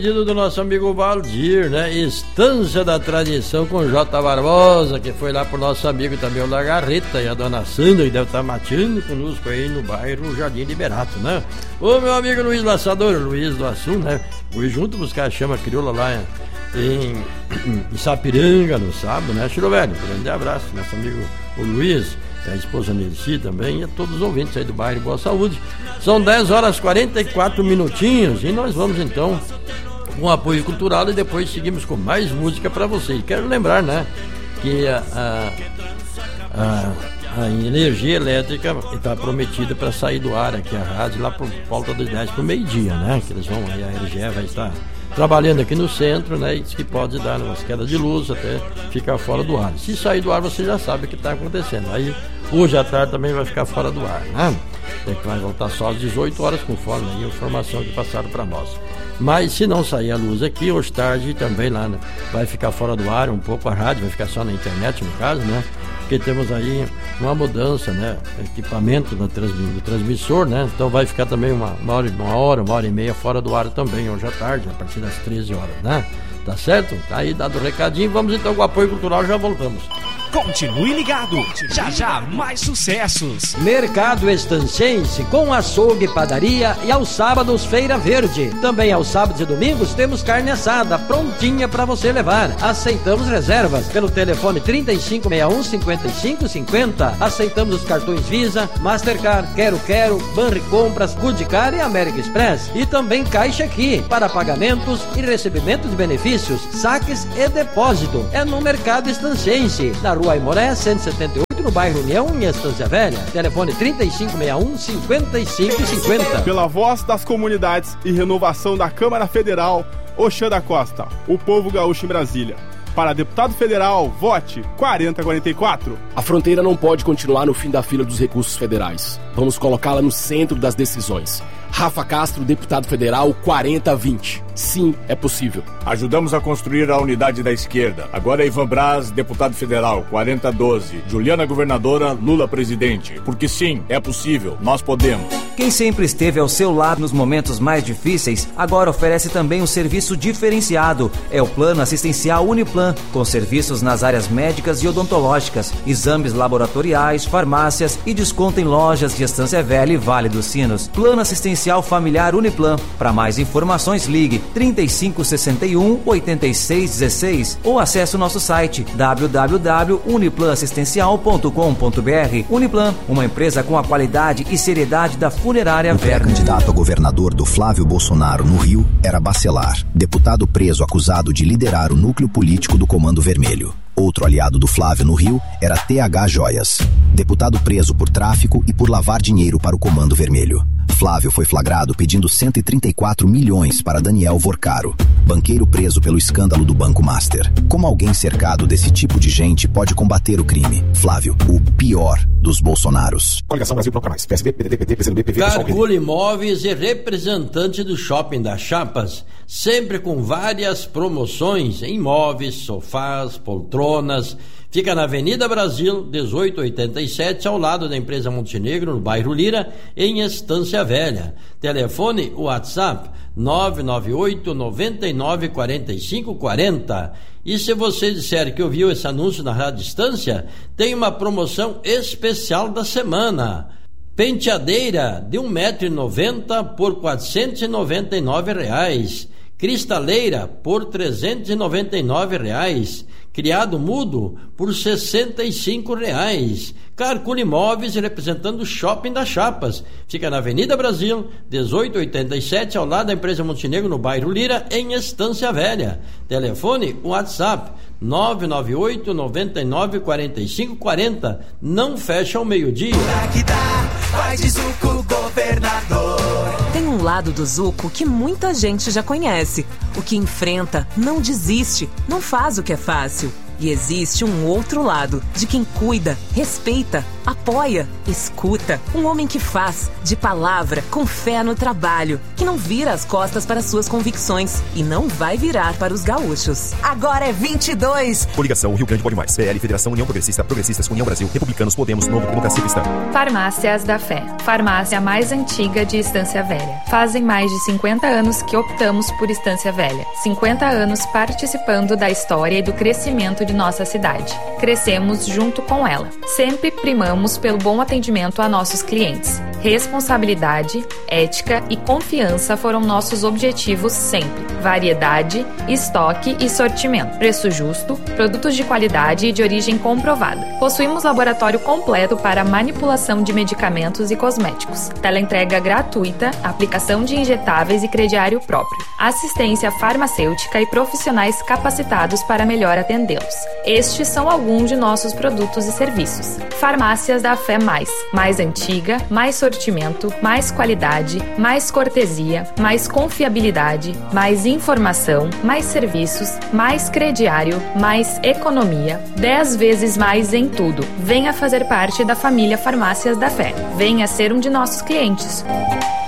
Pedido do nosso amigo Valdir, né? Estância da Tradição com J. Barbosa, que foi lá pro nosso amigo também o Lagarreta e a dona Sandra, que deve estar mateando conosco aí no bairro Jardim Liberato, né? O meu amigo Luiz Laçador, Luiz do Assun, né? Fui junto buscar a chama crioula lá em Sapiranga no sábado, né? Chiro velho, grande abraço, nosso amigo o Luiz, a esposa Nelci também, e a todos os ouvintes aí do bairro Boa Saúde. São 10 horas 44 minutinhos e nós vamos então com apoio cultural e depois seguimos com mais música para vocês. Quero lembrar, né, que a energia elétrica está prometida para sair do ar aqui a rádio lá por volta das 10 para o meio-dia, né, que eles vão, aí a RGE vai estar trabalhando aqui no centro, né, e diz que pode dar umas quedas de luz até ficar fora do ar. Se sair do ar, você já sabe o que está acontecendo. Aí hoje à tarde também vai ficar fora do ar, né? Tem que vai voltar só às 18 horas conforme a informação que passaram para nós. Mas se não sair a luz aqui, hoje tarde também lá, né, vai ficar fora do ar um pouco a rádio, vai ficar só na internet no caso, né? Porque temos aí uma mudança, né? Equipamento do transmissor, né? Então vai ficar também uma hora e meia fora do ar também hoje à tarde, a partir das 13 horas, né? Tá certo? Tá aí dado o recadinho, vamos então com o apoio cultural, já voltamos. Continue ligado, já mais sucessos. Mercado Estancense com açougue, padaria e aos sábados Feira Verde. Também aos sábados e domingos temos carne assada prontinha para você levar. Aceitamos reservas pelo telefone 3561-5550. Aceitamos os cartões Visa, Mastercard, Quero, Banricompras, Goodcar e American Express. E também Caixa Aqui para pagamentos e recebimento de benefícios, saques e depósito. É no Mercado Estancense, na Rua Aimoré, 178, no bairro União, em Estância Velha. Telefone 3561-5550. Pela voz das comunidades e renovação da Câmara Federal, Oxanda Costa, o povo gaúcho em Brasília. Para deputado federal, vote 4044. A fronteira não pode continuar no fim da fila dos recursos federais. Vamos colocá-la no centro das decisões. Rafa Castro, deputado federal 4020. Sim, é possível. Ajudamos a construir a unidade da esquerda. Agora é Ivan Braz, deputado federal 4012. Juliana governadora, Lula presidente. Porque sim, é possível, nós podemos. Quem sempre esteve ao seu lado nos momentos mais difíceis, agora oferece também um serviço diferenciado. É o Plano Assistencial Uniplan, com serviços nas áreas médicas e odontológicas, exames laboratoriais, farmácias e desconto em lojas de Estância Velha e Vale dos Sinos. Plano Assistencial Familiar Uniplan. Para mais informações, ligue 3561-8616 ou acesse o nosso site www.uniplanassistencial.com.br. Uniplan, uma empresa com a qualidade e seriedade da funerária Verna. O pré-candidato a governador do Flávio Bolsonaro no Rio era Bacelar, deputado preso acusado de liderar o núcleo político do Comando Vermelho. Outro aliado do Flávio no Rio era TH Joias, deputado preso por tráfico e por lavar dinheiro para o Comando Vermelho. Flávio foi flagrado pedindo 134 milhões para Daniel Vorcaro, banqueiro preso pelo escândalo do Banco Master. Como alguém cercado desse tipo de gente pode combater o crime? Flávio, o pior dos Bolsonaros. Coligação Brasil Pro Canais, PSB, PDT, PT, PCdoB, PV, Cargul Imóveis e representante do Shopping das Chapas, sempre com várias promoções em móveis, sofás, poltronas. Fica na Avenida Brasil, 1887, ao lado da empresa Montenegro, no bairro Lira, em Estância Velha. Telefone WhatsApp 998 99 45 40. E se você disser que ouviu esse anúncio na Rádio Estância, tem uma promoção especial da semana. Penteadeira de 1,90m por R$ 499. Cristaleira por R$ 399. Criado mudo por R$ 65. Carcul Imóveis, representando o Shopping das Chapas. Fica na Avenida Brasil, 1887, ao lado da empresa Montenegro, no bairro Lira, em Estância Velha. Telefone WhatsApp 998 99 45 40. Não fecha ao meio-dia. Vai de Zuco Governador. Tem um lado do Zuco que muita gente já conhece. O que enfrenta, não desiste, não faz o que é fácil. E existe um outro lado, de quem cuida, respeita, apoia, escuta. Um homem que faz, de palavra, com fé no trabalho, que não vira as costas para suas convicções e não vai virar para os gaúchos. Agora é 22. Coligação Rio Grande Pode Mais. PL, Federação União Progressista, Progressistas, União Brasil, Republicanos, Podemos, Novo, Democracia Cristã. Farmácias da Fé. Farmácia mais antiga de Estância Velha. Fazem mais de 50 anos que optamos por Estância Velha. 50 anos participando da história e do crescimento de nossa cidade. Crescemos junto com ela. Sempre primamos pelo bom atendimento a nossos clientes. Responsabilidade, ética e confiança foram nossos objetivos sempre. Variedade, estoque e sortimento. Preço justo, produtos de qualidade e de origem comprovada. Possuímos laboratório completo para manipulação de medicamentos e cosméticos. Teleentrega gratuita, aplicação de injetáveis e crediário próprio. Assistência farmacêutica e profissionais capacitados para melhor atendê-los. Estes são alguns de nossos produtos e serviços. Farmácias da Fé mais antiga, mais sortimento, mais qualidade, mais cortesia, mais confiabilidade, mais informação, mais serviços, mais crediário, mais economia, 10 vezes mais em tudo. Venha fazer parte da família Farmácias da Fé. Venha ser um de nossos clientes.